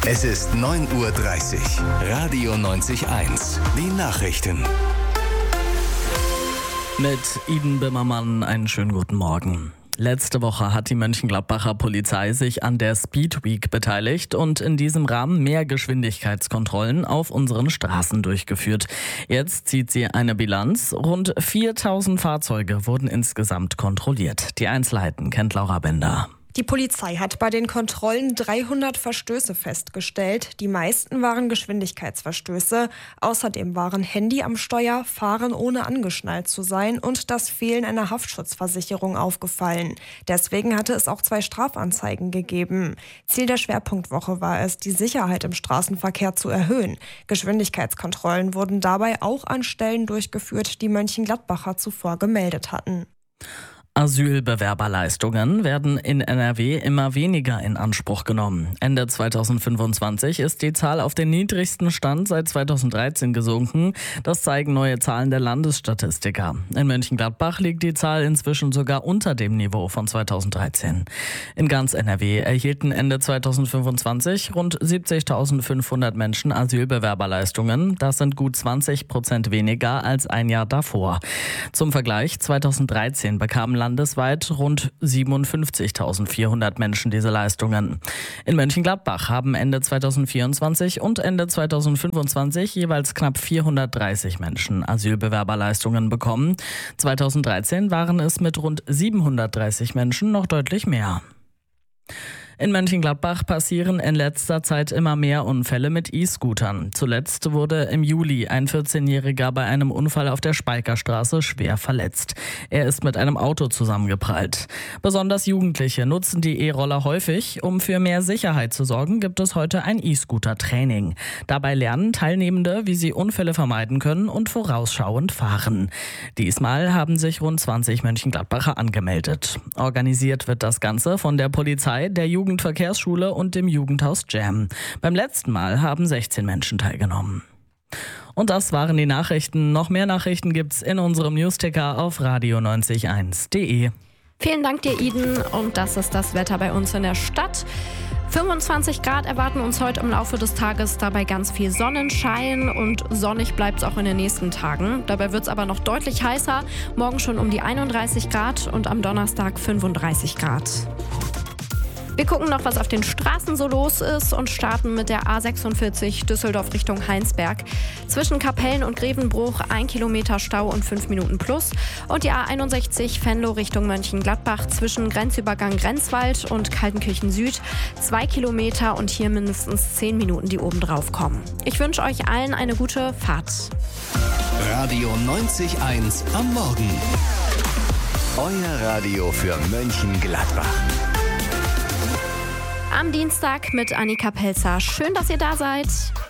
Es ist 9:30 Uhr. Radio 90.1. Die Nachrichten. Mit Iden Bimmermann einen schönen guten Morgen. Letzte Woche hat die Mönchengladbacher Polizei sich an der Speed Week beteiligt und in diesem Rahmen mehr Geschwindigkeitskontrollen auf unseren Straßen durchgeführt. Jetzt zieht sie eine Bilanz. Rund 4.000 Fahrzeuge wurden insgesamt kontrolliert. Die Einzelheiten kennt Laura Bender. Die Polizei hat bei den Kontrollen 300 Verstöße festgestellt. Die meisten waren Geschwindigkeitsverstöße. Außerdem waren Handy am Steuer, Fahren ohne angeschnallt zu sein und das Fehlen einer Haftschutzversicherung aufgefallen. Deswegen hatte es auch 2 Strafanzeigen gegeben. Ziel der Schwerpunktwoche war es, die Sicherheit im Straßenverkehr zu erhöhen. Geschwindigkeitskontrollen wurden dabei auch an Stellen durchgeführt, die Mönchengladbacher zuvor gemeldet hatten. Asylbewerberleistungen werden in NRW immer weniger in Anspruch genommen. Ende 2025 ist die Zahl auf den niedrigsten Stand seit 2013 gesunken. Das zeigen neue Zahlen der Landesstatistiker. In Mönchengladbach liegt die Zahl inzwischen sogar unter dem Niveau von 2013. In ganz NRW erhielten Ende 2025 rund 70.500 Menschen Asylbewerberleistungen. Das sind gut 20% weniger als ein Jahr davor. Zum Vergleich, 2013 bekamen landesweit rund 57.400 Menschen diese Leistungen. In Mönchengladbach haben Ende 2024 und Ende 2025 jeweils knapp 430 Menschen Asylbewerberleistungen bekommen. 2013 waren es mit rund 730 Menschen noch deutlich mehr. In Mönchengladbach passieren in letzter Zeit immer mehr Unfälle mit E-Scootern. Zuletzt wurde im Juli ein 14-Jähriger bei einem Unfall auf der Speicherstraße schwer verletzt. Er ist mit einem Auto zusammengeprallt. Besonders Jugendliche nutzen die E-Roller häufig. Um für mehr Sicherheit zu sorgen, gibt es heute ein E-Scooter-Training. Dabei lernen Teilnehmende, wie sie Unfälle vermeiden können und vorausschauend fahren. Diesmal haben sich rund 20 Mönchengladbacher angemeldet. Organisiert wird das Ganze von der Polizei, der Jugendverkehrsschule und dem Jugendhaus Jam. Beim letzten Mal haben 16 Menschen teilgenommen. Und das waren die Nachrichten. Noch mehr Nachrichten gibt's in unserem Newsticker auf radio901.de. Vielen Dank dir, Iden. Und das ist das Wetter bei uns in der Stadt. 25 Grad erwarten uns heute im Laufe des Tages, dabei ganz viel Sonnenschein und sonnig bleibt es auch in den nächsten Tagen. Dabei wird es aber noch deutlich heißer. Morgen schon um die 31 Grad und am Donnerstag 35 Grad. Wir gucken noch, was auf den Straßen so los ist und starten mit der A46 Düsseldorf Richtung Heinsberg. Zwischen Kapellen und Grevenbruch 1 Kilometer Stau und 5 Minuten plus. Und die A61 Venlo Richtung Mönchengladbach zwischen Grenzübergang Grenzwald und Kaltenkirchen Süd 2 Kilometer und hier mindestens 10 Minuten, die oben drauf kommen. Ich wünsche euch allen eine gute Fahrt. Radio 90.1 am Morgen. Euer Radio für Mönchengladbach. Am Dienstag mit Annika Pelzer. Schön, dass ihr da seid.